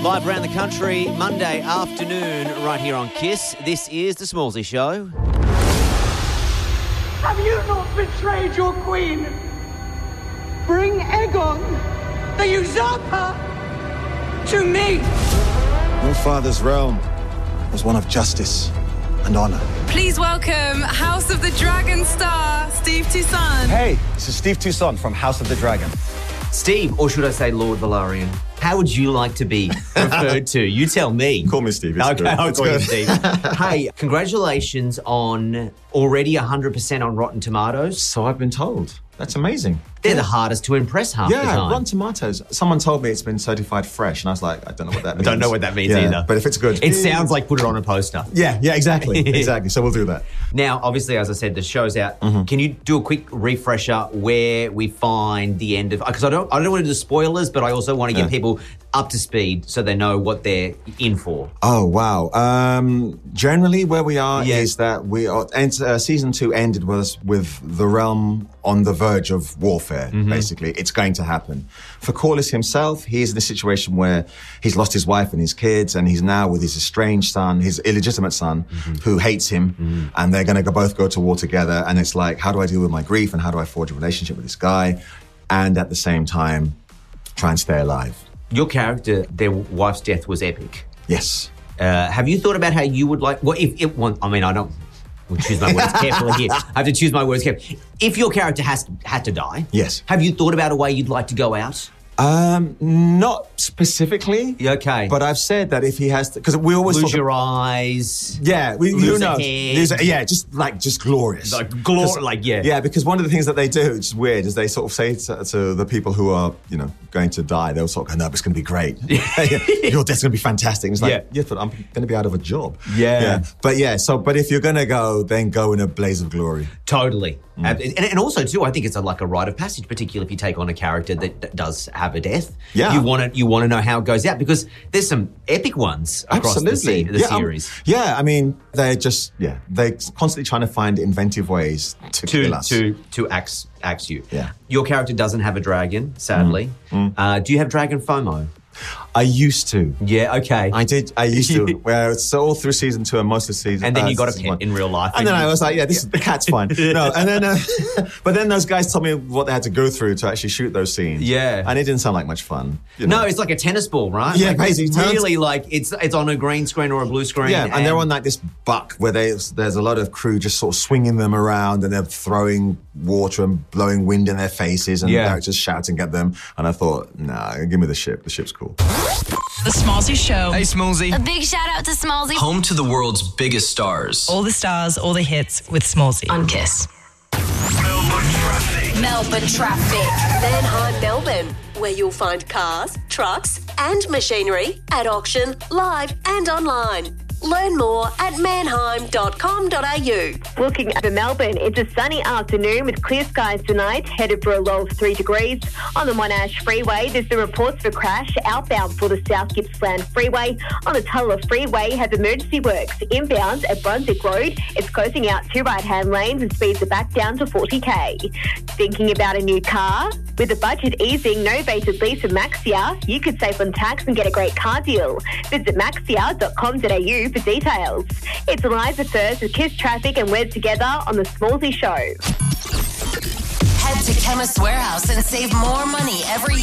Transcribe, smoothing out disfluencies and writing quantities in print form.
Live around the country, Monday afternoon, right here on KISS. This is The Smallsy Show. Have you not betrayed your queen? Bring Aegon, the usurper, to me. Your father's realm was one of justice and honor. Please welcome House of the Dragon star, Steve Toussaint. Hey, this is Steve Toussaint from House of the Dragon. Steve, or should I say Lord Velaryon, how would you like to be referred to? You tell me. Call me Steve. It's Okay, good. I'll It's call you good. Steve. Hey, congratulations on already 100% on Rotten Tomatoes. So I've been told. That's amazing. They're the hardest to impress half the Yeah, time. Rotten Tomatoes. Someone told me it's been certified fresh, and I was like, I don't know what that means. Don't know what that means either. But if it's good. It sounds like put it on a poster. Yeah, exactly. Exactly. So we'll do that. Now, obviously, as I said, the show's out. Mm-hmm. Can you do a quick refresher where we find the end of... Because I don't want to do spoilers, but I also want to get people up to speed so they know what they're in for. Oh, wow. Generally, where we are is that we are... season 2 ended with the realm on the verge of warfare, basically. It's going to happen. For Corlys himself, he's in a situation where he's lost his wife and his kids, and he's now with his estranged son, his illegitimate son, who hates him, and they're going to both go to war together, and it's like, how do I deal with my grief, and how do I forge a relationship with this guy, and at the same time, try and stay alive. Your character, their wife's death was epic. Yes. Have you thought about how you would like... Well, if it was... I mean, I don't... We'll choose my words carefully here. I have to choose my words carefully. If your character had to die, Yes. have you thought about a way you'd like to go out? Not specifically. Okay. But I've said that if he has to, because we always lose talk your eyes. Yeah, lose a head. just glorious. Yeah, because one of the things that they do, which is weird, is they sort of say to the people who are, going to die, they'll sort of go, no, but it's going to be great. Your death's going to be fantastic. And it's like, yeah, but I'm going to be out of a job. Yeah. But if you're going to go, then go in a blaze of glory. Totally. And also, too, I think it's like a rite of passage, particularly if you take on a character that does have a death. Yeah. You want to know how it goes out, because there's some epic ones across the series. I mean, they're constantly trying to find inventive ways to kill us. To axe you. Yeah. Your character doesn't have a dragon, sadly. Do you have dragon FOMO? I used to. Yeah, okay. I did. I used to. Well, so all through season 2 and most of the season. And then you got a pet in real life. And then I was like, the cat's fine. No, and then, but then those guys told me what they had to go through to actually shoot those scenes. Yeah. And it didn't sound like much fun. No, it's like a tennis ball, right? Yeah, like, basically. Really, like, it's on a green screen or a blue screen. Yeah, and they're on like this buck where there's a lot of crew just sort of swinging them around, and they're throwing water and blowing wind in their faces, and they're just shouting at them. And I thought, nah, give me the ship. The ship's cool. The Smallsy Show. Hey, Smallsy. A big shout out to Smallsy. Home to the world's biggest stars. All the stars, all the hits with Smallsy. On KISS. Melbourne traffic. Melbourne traffic. Manheim, Melbourne, where you'll find cars, trucks and machinery at auction, live and online. Learn more at manheim.com.au. Looking over Melbourne, it's a sunny afternoon with clear skies tonight, headed for a low of 3 degrees. On the Monash Freeway, there's the reports of a crash outbound for the South Gippsland Freeway. On the Tulla Freeway, have emergency works. Inbound at Brunswick Road, it's closing out 2 right-hand lanes and speeds are back down to 40k. Thinking about a new car? With the budget easing, novated lease of Maxia, you could save on tax and get a great car deal. Visit maxia.com.au for details. It's Eliza First with KISS Traffic and We're Together on The Smallsy Show. Head to Chemist Warehouse and save more money every year.